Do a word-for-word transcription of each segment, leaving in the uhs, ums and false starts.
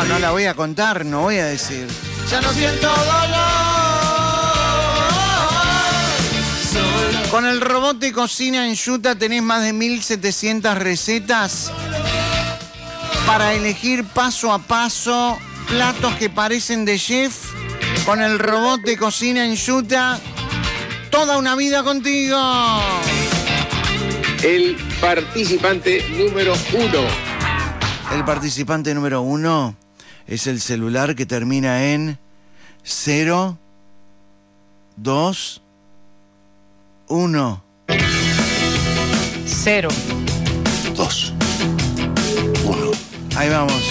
no la voy a contar, no voy a decir. Ya no siento dolor. Con el robot de cocina en Yuta tenés más de mil setecientas recetas para elegir paso a paso platos que parecen de chef. Con el robot de cocina en Yuta, toda una vida contigo. El participante número uno. El participante número uno es el celular que termina en cero dos uno. Cero. Dos. Uno. Ahí vamos.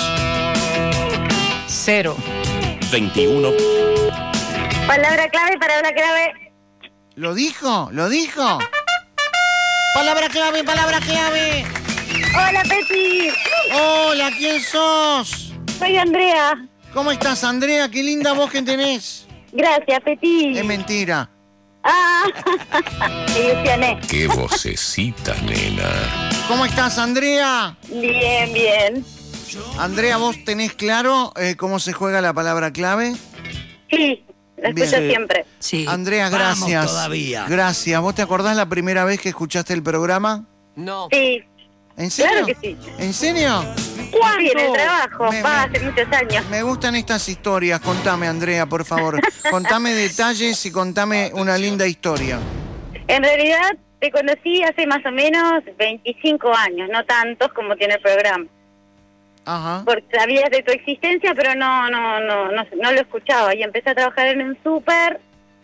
Cero. Veintiuno. Palabra clave, palabra clave. ¿Lo dijo? ¿Lo dijo? Palabra clave, palabra clave. Hola, Peti. Hola, ¿quién sos? Soy Andrea. ¿Cómo estás, Andrea? Qué linda voz que tenés. Gracias, Peti. Es mentira. Ah, me ilusioné. Qué vocecita, nena. ¿Cómo estás, Andrea? Bien, bien. Andrea, ¿vos tenés claro eh, cómo se juega la palabra clave? Sí, la escucho Bien. siempre. Sí. Andrea, gracias. Vamos todavía. Gracias. ¿Vos te acordás la primera vez que escuchaste el programa? No. Sí, ¿En serio? claro que sí. ¿En serio? Sí, en el trabajo, Me- va, me- hace muchos años. Me gustan estas historias. Contame, Andrea, por favor. Contame detalles y contame una linda historia. En realidad, te conocí hace más o menos veinticinco años, no tantos como tiene el programa. Ajá. Porque sabías de tu existencia, pero no, no, no, no, no lo escuchaba. Y empecé a trabajar en un súper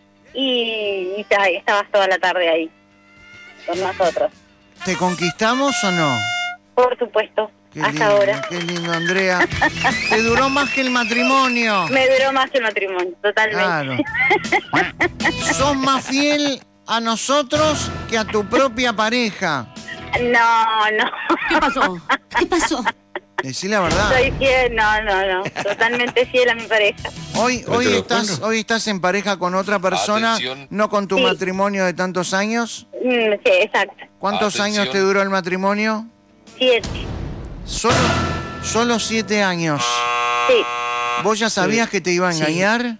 y, y ta, y estabas toda la tarde ahí con nosotros. ¿Te conquistamos o no? Por supuesto, Qué hasta lindo, ahora. Qué lindo, Andrea. Te duró más que el matrimonio. Me duró más que el matrimonio, totalmente. Claro. Sos más fiel a nosotros que a tu propia pareja. No, no. ¿Qué pasó? ¿Qué pasó? Decí la verdad. Soy fiel, no, no, no. Totalmente fiel a mi pareja. Hoy, ¿No hoy, te lo estás, cuento? hoy estás en pareja con otra persona, Atención. no con tu Sí. matrimonio de tantos años. Mm, sí, exacto. ¿Cuántos Atención. años te duró el matrimonio? Siete. Solo, solo siete años. Sí. ¿Vos ya sabías que te iba a Sí. engañar?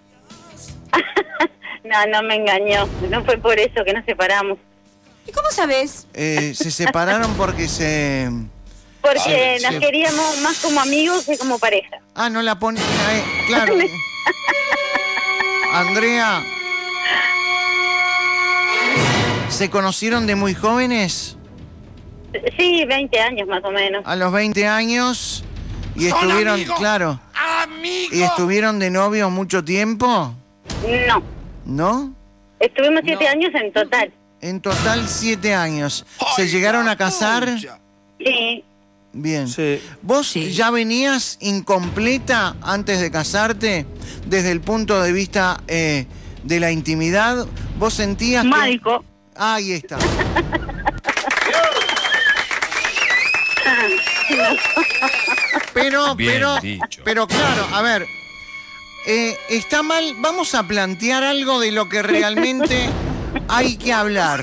No, no me engañó. No fue por eso que nos separamos. ¿Y cómo sabes? Eh, se separaron porque se... Porque Sí, nos sí. queríamos más como amigos que como pareja. Ah, no la pone... eh, claro. Andrea. ¿Se conocieron de muy jóvenes? Sí, veinte años más o menos. A los veinte años. Y estuvieron, claro. ¿Y estuvieron de novios mucho tiempo? No. ¿No? Estuvimos siete No. años en total. En total siete años. ¿Se llegaron a casar? Sí. Bien. Sí. ¿Vos Sí. ya venías incompleta antes de casarte? Desde el punto de vista eh, de la intimidad, ¿vos sentías que... Mágico. Ahí está. Pero, Bien pero, dicho. pero claro, a ver, eh, está mal, vamos a plantear algo de lo que realmente hay que hablar.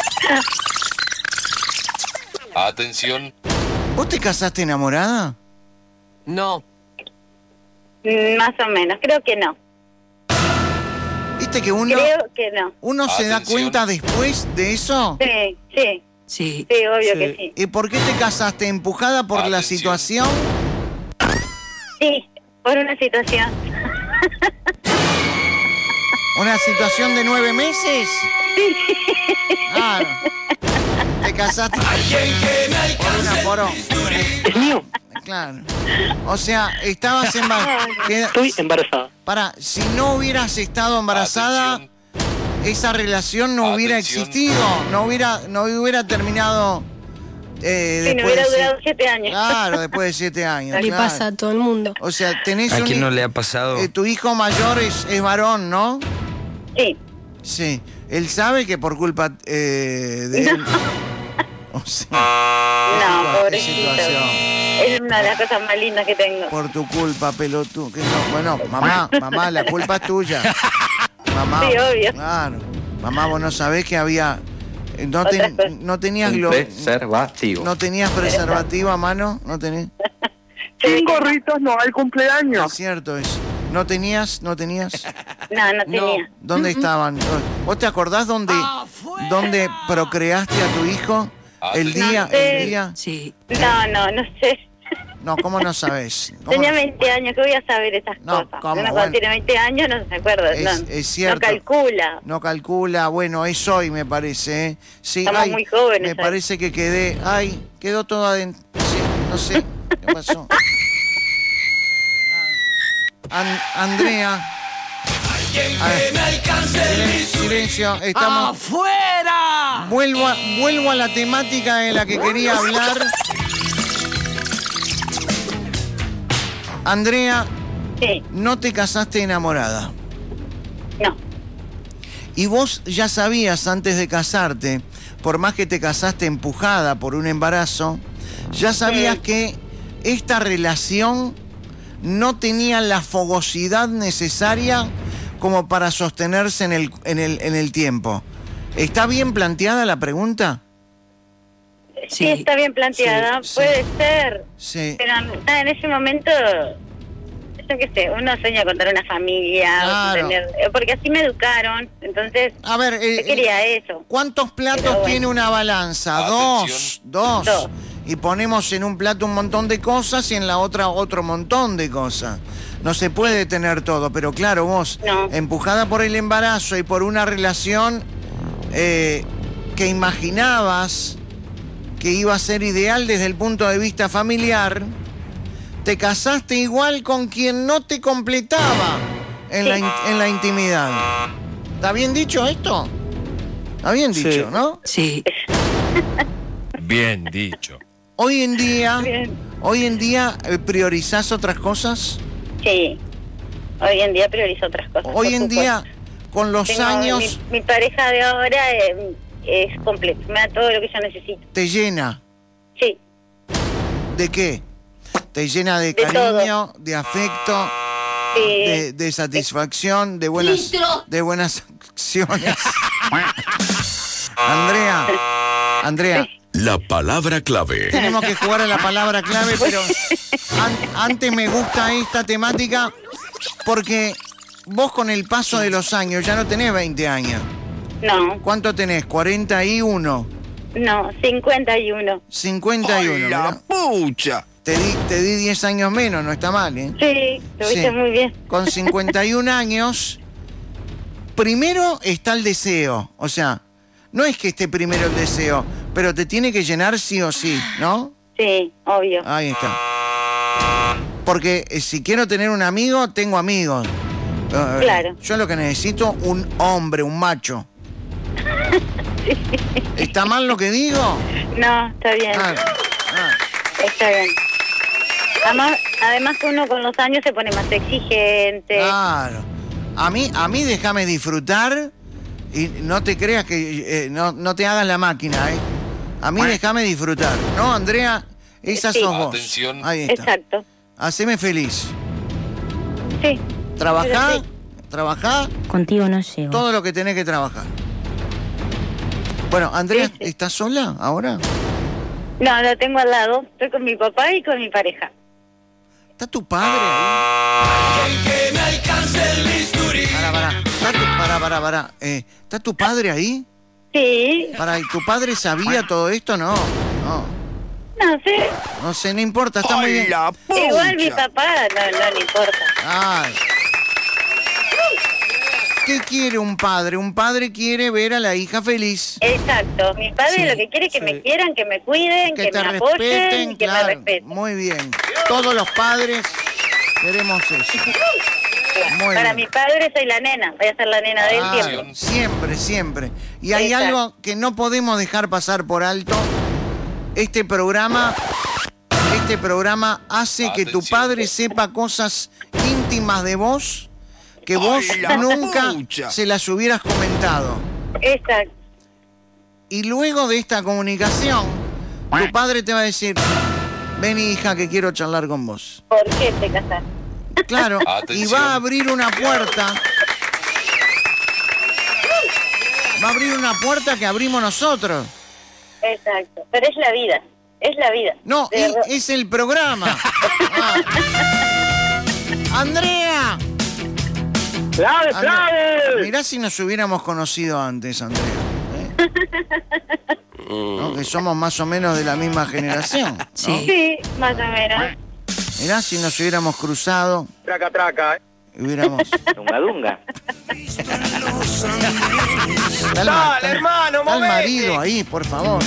Atención. ¿Vos te casaste enamorada? No. Mm, Más o menos. Creo que no. ¿Viste que uno, Creo que no. uno se da Atención. cuenta después de eso? Sí, sí. Sí. Sí, obvio Sí. que sí. ¿Y por qué te casaste? ¿Empujada por la Atención. situación? Sí, por una situación. ¿Una situación de nueve meses? Ah, te casaste por una porón. Es mío, Claro. O sea, estabas embarazada. estoy embarazada. Para, si no hubieras estado embarazada, Atención. esa relación no hubiera Atención. existido, no hubiera, no hubiera terminado eh, Sí, me después hubiera de sie- durado siete años. Claro, después de siete años. Le claro. pasa a todo el mundo. O sea, tenés ¿A un quién hi- no le ha pasado? eh, tu hijo mayor es, es varón, ¿no? Sí. Sí. Él sabe que por culpa eh, de él. O sea, No, qué pobrecito. situación. Es una de las cosas más lindas que tengo. Por tu culpa, pelotudo. Que no. Bueno, mamá, mamá, la culpa es tuya. Mamá. Sí, obvio. Claro. Mamá, vos no sabés que había. eh, No, Otras ten- cosas. no tenías Un lo. preservativo. No tenías preservativo a mano, no tenés. Sin gorritos no hay Es cumpleaños. cierto eso. ¿No tenías? ¿No tenías? No, no tenía. ¿Dónde estaban? ¿Vos te acordás dónde, dónde procreaste a tu hijo? El día, No sé. el día. Sí. No, no, no sé. No, ¿cómo no sabés? ¿Cómo Tenía no- veinte años, ¿qué voy a saber esas No, cosas? ¿cómo? Uno Bueno. cuando tiene veinte años no se acuerda. Es, no, es cierto. No calcula. No calcula. Bueno, es hoy, me parece. ¿eh? Sí, Estamos ay, muy jóvenes me hoy. parece que quedé. Ay, quedó todo adentro. Sí, no sé. ¿Qué pasó? An- Andrea. Ay, silen- silencio. Estamos. ¡Afuera! Vuelvo a, vuelvo a la temática de la que quería hablar. Andrea, Sí, no te casaste enamorada. no. Y vos ya sabías antes de casarte, por más que te casaste empujada por un embarazo, ya sabías Sí. que esta relación no tenía la fogosidad necesaria como para sostenerse en el, en el, en el tiempo. ¿Está bien planteada la pregunta? Sí, está bien planteada, Sí, sí. puede ser. Sí. Pero nada, en ese momento, yo qué sé, uno sueña con tener una familia, Claro. tener- eh, porque así me educaron, entonces A ver, eh, yo quería eso. ¿cuántos platos Pero bueno. tiene una balanza? Dos, Atención. dos. Dos. Y ponemos en un plato un montón de cosas y en la otra otro montón de cosas. No se puede tener todo, pero claro, vos, No. empujada por el embarazo y por una relación eh, que imaginabas que iba a ser ideal desde el punto de vista familiar, te casaste igual con quien no te completaba en, la, in- en la intimidad. ¿Está bien dicho esto? Está bien Sí. dicho, ¿no? Sí. Bien dicho. Hoy en día, Bien. hoy en día eh, priorizás otras cosas. Sí, hoy en día priorizo otras cosas. Hoy por en día, supuesto. con los Tengo- años, Mi, mi pareja de ahora eh, es completo, me da todo lo que yo necesito. te llena. Sí, ¿De qué? Te llena de, De cariño, de afecto, sí. de, de satisfacción, de buenas, Litro. de buenas acciones. Andrea, Andrea, La palabra clave. tenemos que jugar a la palabra clave, pero an- antes me gusta esta temática porque vos con el paso de los años ya no tenés veinte años. No, ¿Cuánto tenés? cuarenta y uno. no, cincuenta y uno. cincuenta y uno. mirá. pucha! Te di, te di diez años menos, no está mal, ¿eh? Sí, lo viste Sí. muy bien. Con cincuenta y un años, primero está el deseo. O sea, no es que esté primero el deseo, pero te tiene que llenar sí o sí, ¿no? Sí, obvio. Ahí está. Porque eh, si quiero tener un amigo, tengo amigos. Eh, Claro. Yo lo que necesito, un hombre, un macho. ¿Está mal lo que digo? No, está bien, Ah, ah, está bien. Además, además que uno con los años se pone más exigente. claro. A mí, a mí déjame disfrutar y no te creas que eh, no, no te hagas la máquina, ¿eh? A mí déjame disfrutar. ¿No, Andrea? Esa Sí. sos vos. Atención. Ahí está. Exacto. Haceme feliz. Sí. Trabajá, Pero sí. trabajá Contigo no llego. todo lo que tenés que trabajar. Bueno, Andrea, Sí, sí. ¿estás sola ahora? No, lo tengo al lado. Estoy con mi papá y con mi pareja. ¿Está tu padre ahí? Pará, pará. ¿Está tu, pará, pará, pará. Eh, ¿Está tu padre ahí? Sí, Pará, ¿y tu padre sabía todo esto? No, no. no sé. No sé, no importa, está muy bien. Igual mi papá no, no le importa. Ay. ¿Qué quiere un padre? Un padre quiere ver a la hija feliz. Exacto. Mi padre Sí, lo que quiere es que sí. me quieran, que me cuiden, que, Que te me apoyen respeten, y que claro. me respeten. Muy bien. Todos los padres queremos eso. Muy Para bien. mi padre soy la nena. Voy a ser la nena de él Claro, siempre. siempre, siempre. Y hay Exacto. algo que no podemos dejar pasar por alto. Este programa, este programa hace que tu Atención. padre sepa cosas íntimas de vos que vos nunca se las hubieras comentado. Exacto. Y luego de esta comunicación, tu padre te va a decir, vení hija que quiero charlar con vos. ¿Por qué te casaste? Claro, y Atención. va a abrir una puerta. Va a abrir una puerta que abrimos nosotros. Exacto. Pero es la vida. es la vida. No, De es, verdad. es el programa. Ah. Andrea. ¡Clave, Andrea. clave! Mirá si nos hubiéramos conocido antes, Andrea. ¿eh? ¿No? Que somos más o menos de la misma generación. ¿no? Sí. Sí, más o menos. Mirá si nos hubiéramos cruzado. Traca, traca. Hubiéramos. Dunga, dunga. Está el, ma- está- está el marido ahí, por favor.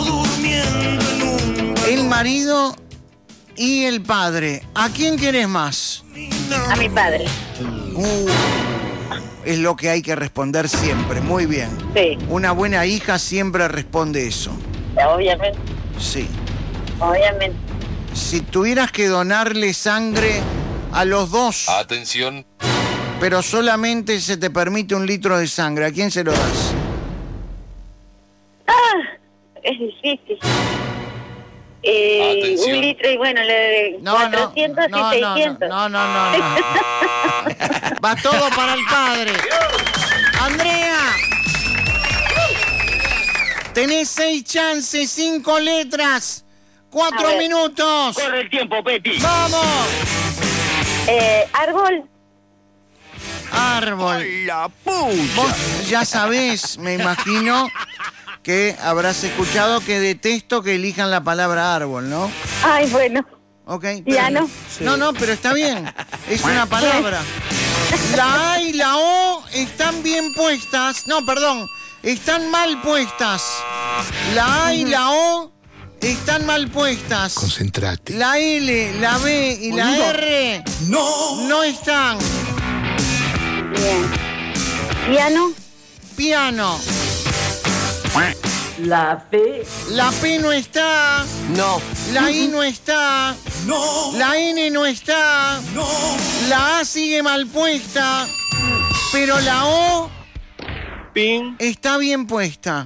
El marido y el padre. ¿A quién querés más? A mi padre. Uh, es lo que hay que responder siempre. Muy bien. Sí, Una buena hija siempre responde eso. obviamente, Sí. obviamente. Si tuvieras que donarle sangre a los dos, Atención. pero solamente se te permite un litro de sangre, ¿a quién se lo das? Ah, es difícil. Eh, Atención. un litro y bueno, le de No, cuatrocientos no, no, y no, seiscientos. no, no, no, no, no. Va todo para el padre. Andrea, tenés seis chances, cinco letras, cuatro A ver. minutos. Corre el tiempo, Betty. ¡Vamos! Eh, árbol, Árbol. Vos ya sabés, me imagino, que habrás escuchado que detesto que elijan la palabra árbol, ¿no? ay, bueno, ¿Ok? Piano. No, no, pero está bien. Es una palabra. La A y la O están bien puestas. No, perdón. Están mal puestas. La A y la O están mal puestas. Concentrate. La L, la B y la R no, no están. bien. Piano, Piano. La P. La P no está. No. La I no está. No. La N no está. No. La A sigue mal puesta. Pero la O Ping. está bien puesta.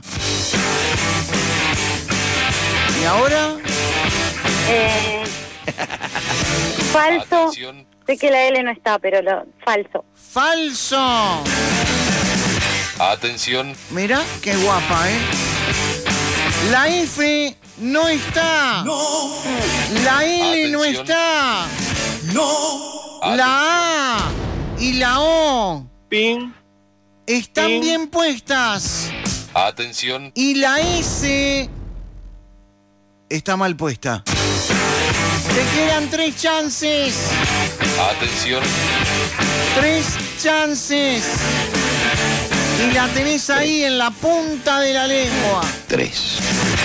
¿Y ahora? eh, falso. Atención. Sé que la L no está, pero lo falso. ¡Falso! Atención. Mira, qué guapa, ¿eh? La F no está. No. La L no Atención. está. No. La A y la O Ping. están Sí. bien puestas. Atención. Y la S está mal puesta. Te quedan tres chances. Atención. Tres chances. Y la tenés ahí en la punta de la lengua. Tres.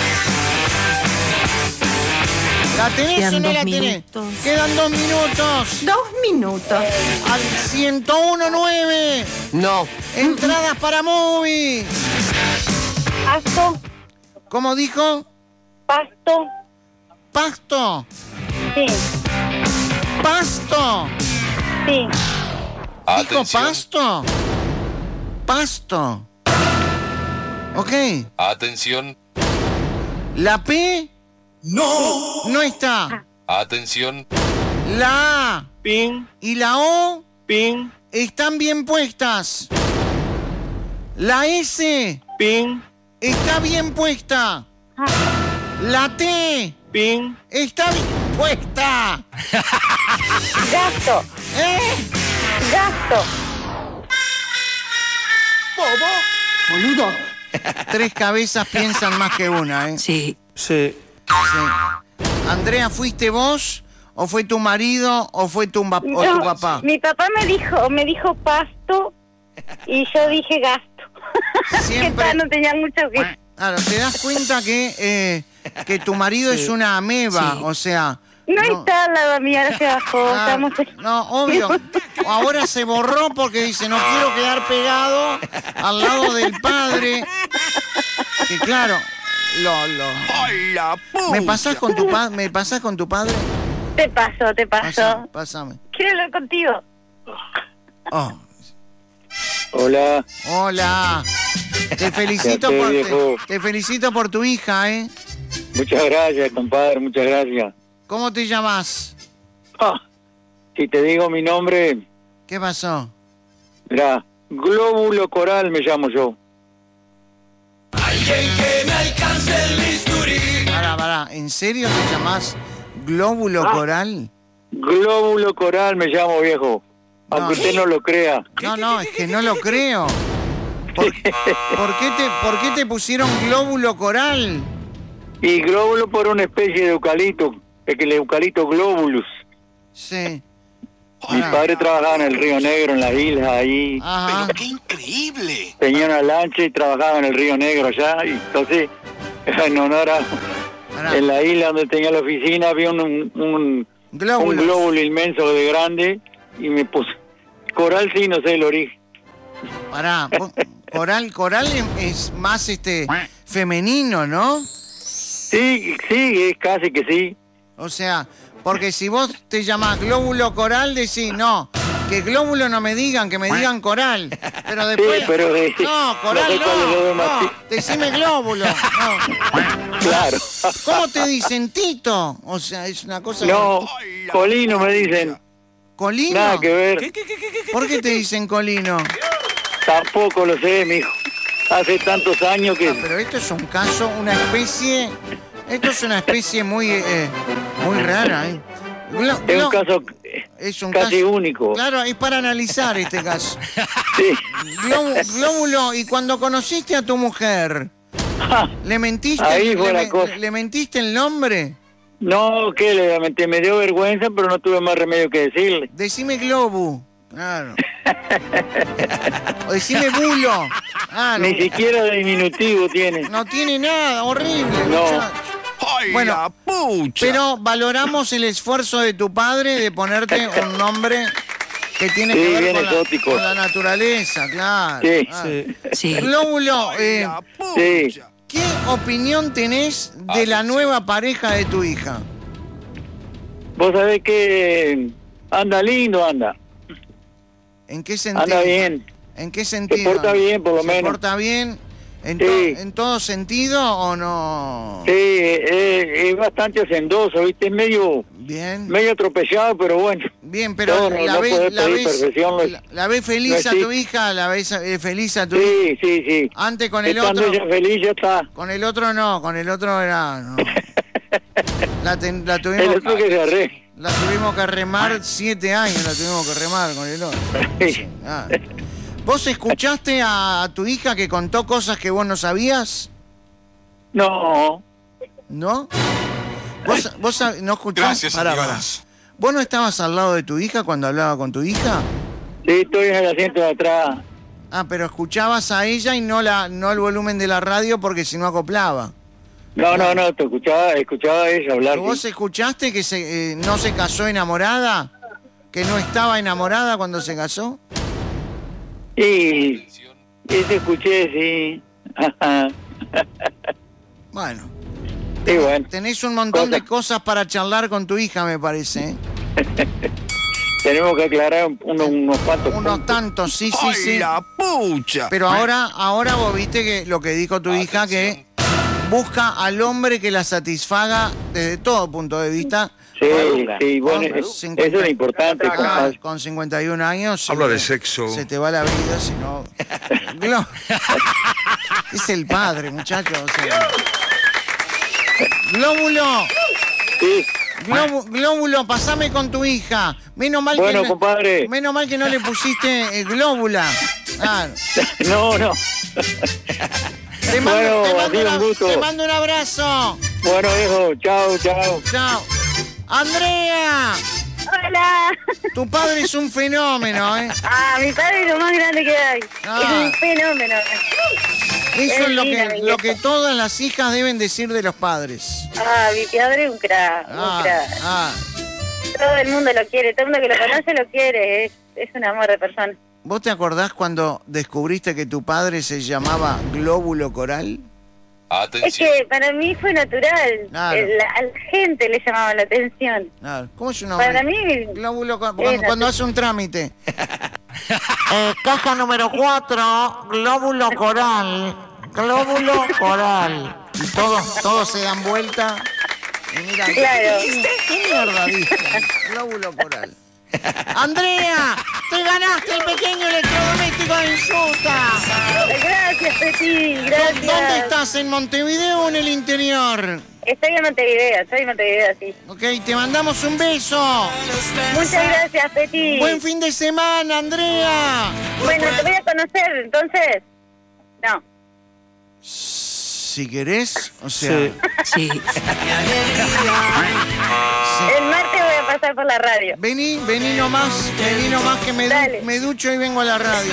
¿La tenés Quedan o no dos la tenés? minutos. Quedan dos minutos. Dos minutos. Al ciento uno nueve. No. Entradas para Movie. Pasto, ¿Cómo dijo? pasto, Pasto. sí, Pasto. sí. ¿Dijo Atención. pasto? Pasto. Ok. Atención. La P. No. No está. Atención. La A Ping. y la O Ping. están bien puestas. La S Ping. está bien puesta. La T Ping. está bien puesta. Gasto, ¿Eh? gasto. Boludo. Tres cabezas piensan más que una, ¿eh? Sí. Sí. Sí. Andrea, ¿fuiste vos? ¿O fue tu marido? ¿O fue tu, ma- o tu No, papá? Mi papá me dijo, me dijo pasto y yo dije gasto. Siempre- Que no tenía mucho que. Claro, te das cuenta que, eh, que tu marido es una ameba, Sí. o sea... No, está al lado mío, ahora se bajó. Ah, Estamos... no, obvio. Ahora se borró porque dice, no quiero quedar pegado al lado del padre. Que claro, lo, lo... ¿Me pasás con tu pa- ¿Me pasás con tu padre? Te paso, te paso. Pasa- pásame. Quiero hablar contigo. Oh, Hola. hola. Te felicito ¿Qué haces, por viejo? te, te felicito por tu hija, ¿eh? Muchas gracias, compadre, muchas gracias. ¿Cómo te llamas? Ah, si te digo mi nombre, ¿Qué pasó? mirá, Glóbulo Coral me llamo yo. Pará, pará, pará. ¿En serio te llamás Glóbulo Ah. Coral? Glóbulo Coral me llamo, viejo. Aunque No. usted no lo crea. No, no, es que no lo creo. ¿Por, por qué te, ¿Por qué te pusieron Glóbulo Coral? Y glóbulo por una especie de eucalipto, es que el eucalipto globulus. Sí. Mi Pará. padre trabajaba en el Río Negro, en las islas, ahí. Ajá. ¡Qué increíble! Tenía una lancha y trabajaba en el Río Negro allá. Y entonces, en honor a... Pará. En la isla donde tenía la oficina había un, un, un Glóbulos. glóbulo inmenso de grande y me puse... Coral sí, no sé el origen. Pará. vos- Coral, coral es, es más este femenino, ¿no? Sí, sí, es casi que sí. O sea, porque si vos te llamás Glóbulo Coral, decís, no, que glóbulo no me digan, que me digan coral. Pero después... Sí, pero... eh, No, coral no sé cuál es lo no, demás. no, decime glóbulo. No. Claro. ¿Cómo te dicen Tito? O sea, es una cosa... No, Colino me dicen. ¿Colino? Nada que ver. ¿Por qué te dicen Colino? Tampoco lo sé, mijo. Hace tantos años que... Ah, pero esto es un caso, una especie... Esto es una especie muy eh, muy rara, ¿eh? Glo- Es glo- un caso es un casi caso- único. Claro, es para analizar este caso. Sí. Gló- Glóbulo, y cuando conociste a tu mujer, ¿le mentiste, Ahí fue le, la me- cosa. ¿le mentiste el nombre? No, que le menté, me dio vergüenza, pero no tuve más remedio que decirle. Decime Globu. Claro. O decime Bulo. Claro. Ni siquiera de diminutivo tiene. No tiene nada, horrible. No. muchacho. ¡Ay, Bueno, la pucha! Pero valoramos el esfuerzo de tu padre de ponerte un nombre que tiene Sí, que ver bien con la, exótico. con la naturaleza, claro. Sí. Ah. Sí. Glóbulo, eh, La pucha. Sí. ¿qué opinión tenés de la nueva pareja de tu hija? Vos sabés que anda lindo, anda. ¿En qué sentido? Anda bien. ¿En qué sentido? Se porta bien, por lo ¿Se menos. porta bien en, Sí. to- en todo sentido o no? Sí, eh, es bastante hacendoso, ¿viste? Es medio, Bien. medio atropellado, pero bueno. Bien, pero No, no, la, no ves, podés la, pedir ves, perfección, no es- la, la ves feliz no a tu existe. hija, la ves eh, feliz a tu hija. Sí, sí, sí. Antes con el Estando otro, ella feliz ya está. con el otro no, con el otro era, no. La, ten- la El tuvimos, otro que se arre. la tuvimos que remar siete años, la tuvimos que remar con el otro. Sí. Ah. ¿Vos escuchaste a, a tu hija que contó cosas que vos no sabías? No, ¿No? ¿Vos, vos sab- no escuchaste? Gracias, Pará, señoras. pará. ¿Vos no estabas al lado de tu hija cuando hablaba con tu hija? sí, estoy en el asiento de atrás. Ah, pero escuchabas a ella y no la no el volumen de la radio porque si no acoplaba. No, no, no, te escuchaba, escuchaba a ella hablar. ¿Pero ¿Vos sí. escuchaste que se, eh, no se casó enamorada? ¿Que no estaba enamorada cuando se casó? Sí, Atención, eso escuché, sí. Bueno, Sí, bueno. tenés un montón de Cosa- cosas para charlar con tu hija, me parece. ¿eh? Tenemos que aclarar un- uno- unos cuantos Unos puntos. tantos, sí, sí, ¡Ay, sí. la pucha! Pero ahora, ahora vos viste que lo que dijo tu hija, que busca al hombre que la satisfaga desde todo punto de vista. Sí, sí, bueno, Con es- cincuenta eso es importante, Ah, compadre. con cincuenta y un años. sí, Habla de que sexo. Se te va la vida si no. Glo- es el padre, muchachos. o sea. Glóbulo, Sí, Globu- Glóbulo, pasame con tu hija. Menos mal Bueno, que no- compadre. menos mal que no le pusiste eh, glóbula. Claro. no, no. Te mando, Bueno, te ha mando sido una- un gusto. te mando un abrazo. Bueno, hijo, chao, chao. Chao. Andrea, Hola. tu padre es un fenómeno, ¿eh? Ah, mi padre es lo más grande que hay. Ah. Es un fenómeno. Eso es lo Divino, que, mi lo viejo. que todas las hijas deben decir de los padres. Ah, mi padre es un crack, Ah, un crack. ah. Todo el mundo lo quiere, todo el mundo que lo conoce lo quiere. Es, es un amor de persona. ¿Vos te acordás cuando descubriste que tu padre se llamaba Glóbulo Coral? Es atención, que para mí fue natural. Claro. Eh, La, a la gente le llamaba la atención. Claro. ¿Cómo es su nombre? Para mí, Glóbulo Coral. Eh, Cuando, la- cuando hace un trámite. Eh, caja número cuatro, Glóbulo Coral. Glóbulo Coral. Y todos, todos se dan vuelta. Y mira, Claro. ¿qué, qué mierda dice? Glóbulo Coral. Andrea, te ganaste el pequeño electrodoméstico de Insuta. gracias, Peti, gracias. ¿Dónde estás? ¿En Montevideo o en el interior? Estoy en Montevideo, estoy en Montevideo, sí. Ok, te mandamos un beso. Muchas gracias, Peti. Buen fin de semana, Andrea. Bueno, te voy a conocer, entonces. No. Si querés, o sea... Sí. sí. El martes voy a pasar por la radio. Vení, vení nomás, vení nomás que me, du- me ducho y vengo a la radio.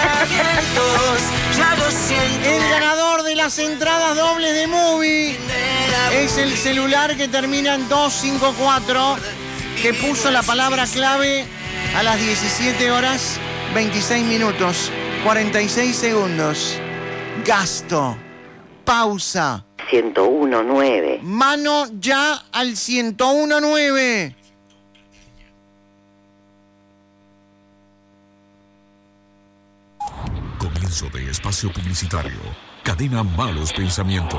El ganador de las entradas dobles de Movie es el celular que termina en dos cinco cuatro, que puso la palabra clave a las diecisiete horas veintiséis minutos, cuarenta y seis segundos. Gasto. Pausa. ciento uno nueve. Mano ya al ciento uno nueve. Comienzo de espacio publicitario. Cadena Malos Pensamientos.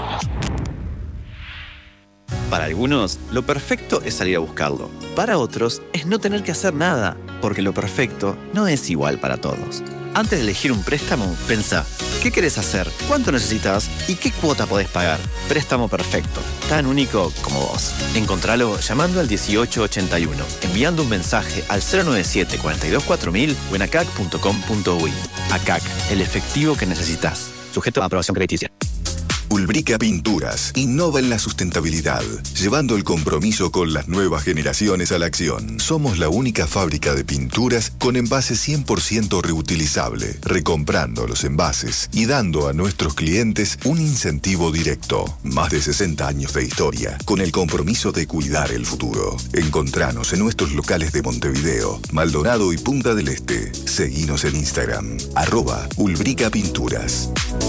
Para algunos, lo perfecto es salir a buscarlo. Para otros, es no tener que hacer nada, porque lo perfecto no es igual para todos. Antes de elegir un préstamo, pensá, ¿qué querés hacer? ¿Cuánto necesitas? ¿Y qué cuota podés pagar? Préstamo perfecto, tan único como vos. Encontralo llamando al dieciocho ochenta y uno, enviando un mensaje al cero noventa y siete, cuarenta y dos, cuatro mil o en acac punto com punto uy. ACAC, el efectivo que necesitas. Sujeto a aprobación crediticia. Ulbrica Pinturas innova en la sustentabilidad, llevando el compromiso con las nuevas generaciones a la acción. Somos la única fábrica de pinturas con envase cien por ciento reutilizable, recomprando los envases y dando a nuestros clientes un incentivo directo. Más de sesenta años de historia, con el compromiso de cuidar el futuro. Encontranos en nuestros locales de Montevideo, Maldonado y Punta del Este. Seguinos en Instagram, arroba Ulbrica Pinturas.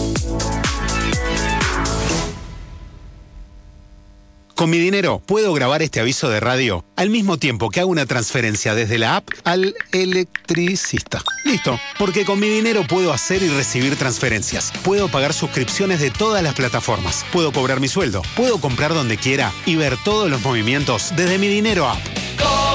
Con mi dinero puedo grabar este aviso de radio al mismo tiempo que hago una transferencia desde la app al electricista. Listo, porque con mi dinero puedo hacer y recibir transferencias. Puedo pagar suscripciones de todas las plataformas. Puedo cobrar mi sueldo. Puedo comprar donde quiera y ver todos los movimientos desde mi dinero app.